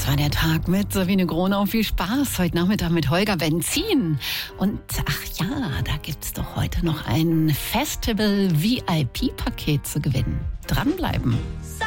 Das war der Tag mit Sabine Gronau. Viel Spaß heute Nachmittag mit Holger Benzin. Und ach ja, da gibt's doch heute noch ein Festival-VIP-Paket zu gewinnen. Dranbleiben.